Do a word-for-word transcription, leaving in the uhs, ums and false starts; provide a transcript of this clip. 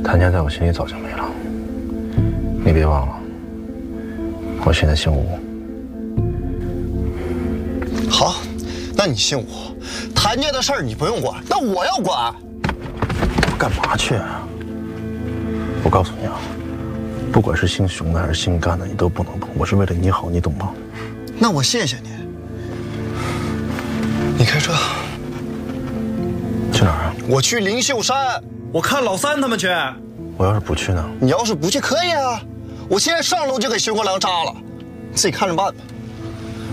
谭家在我心里早就没了。你别忘了，我现在姓吴。 好，那你姓吴，谭家的事儿你不用管，那我要管。 干嘛去啊？我告诉你啊，不管是姓熊的还是姓甘的，你都不能碰。我是为了你好，你懂吗？ 那我谢谢你。你开车。 去哪儿啊？ 我去灵秀山， 我看老三他们去。 我要是不去呢？ 你要是不去可以啊，我现在上楼就给徐国良扎了，你自己看着办吧。